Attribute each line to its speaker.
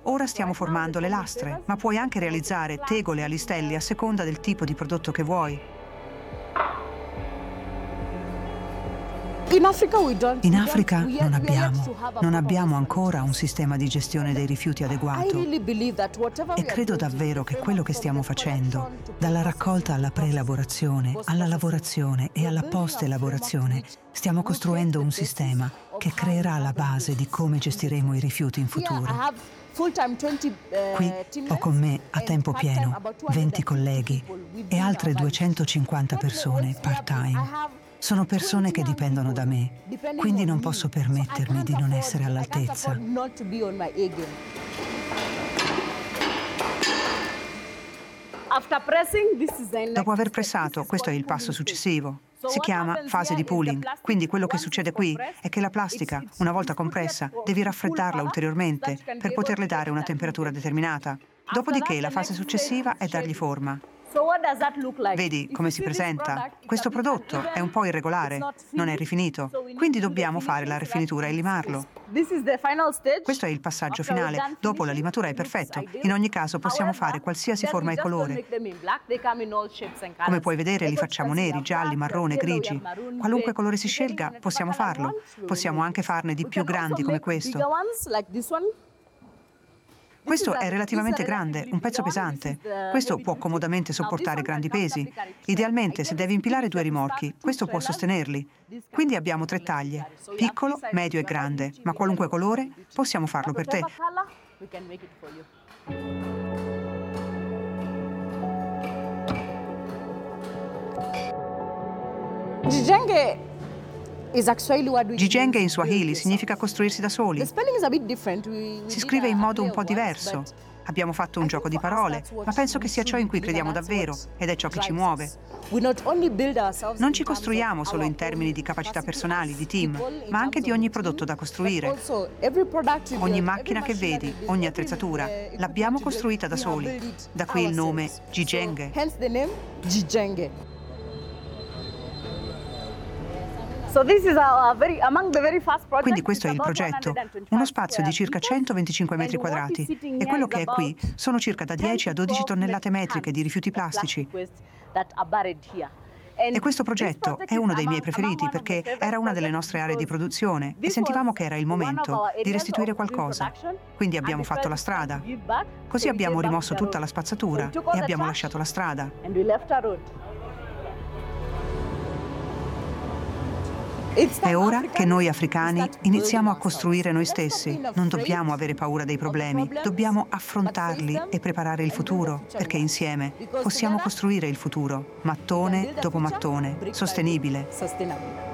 Speaker 1: Ora stiamo formando le lastre, ma puoi anche realizzare tegole a listelli a seconda del tipo di prodotto che vuoi.
Speaker 2: In Africa
Speaker 1: non abbiamo ancora un sistema di gestione dei rifiuti adeguato e credo davvero che quello che stiamo facendo, dalla raccolta alla prelavorazione, alla lavorazione e alla post-elaborazione, stiamo costruendo un sistema che creerà la base di come gestiremo i rifiuti in futuro. Qui ho con me a tempo pieno 20 colleghi e altre 250 persone part-time. Sono persone che dipendono da me, quindi non posso permettermi di non essere all'altezza. Dopo aver pressato, questo è il passo successivo. Si chiama fase di pooling, quindi quello che succede qui è che la plastica, una volta compressa, devi raffreddarla ulteriormente per poterle dare una temperatura determinata. Dopodiché la fase successiva è dargli forma. Vedi come si presenta? Questo prodotto è un po' irregolare, non è rifinito, quindi dobbiamo fare la rifinitura e limarlo. Questo è il passaggio finale. Dopo la limatura è perfetto. In ogni caso possiamo fare qualsiasi forma e colore. Come puoi vedere li facciamo neri, gialli, marrone, grigi. Qualunque colore si scelga possiamo farlo. Possiamo anche farne di più grandi come questo. Questo è relativamente grande, un pezzo pesante. Questo può comodamente sopportare grandi pesi. Idealmente, se devi impilare 2 rimorchi, questo può sostenerli. Quindi abbiamo 3 taglie, piccolo, medio e grande, ma qualunque colore possiamo farlo per te. Jijenge in Swahili significa costruirsi da soli. Si scrive in modo un po' diverso. Abbiamo fatto un gioco di parole, ma penso che sia ciò in cui crediamo davvero ed è ciò che ci muove. Non ci costruiamo solo in termini di capacità personali, di team, ma anche di ogni prodotto da costruire. Ogni macchina che vedi, ogni attrezzatura, l'abbiamo costruita da soli. Da qui il nome Jijenge. Quindi questo è il progetto, uno spazio di circa 125 metri quadrati e quello che è qui sono circa da 10 a 12 tonnellate metriche di rifiuti plastici. E questo progetto è uno dei miei preferiti perché era una delle nostre aree di produzione e sentivamo che era il momento di restituire qualcosa. Quindi abbiamo fatto la strada. Così abbiamo rimosso tutta la spazzatura e abbiamo lasciato la strada. È ora che noi africani iniziamo a costruire noi stessi. Non dobbiamo avere paura dei problemi, dobbiamo affrontarli e preparare il futuro, perché insieme possiamo costruire il futuro, mattone dopo mattone, sostenibile.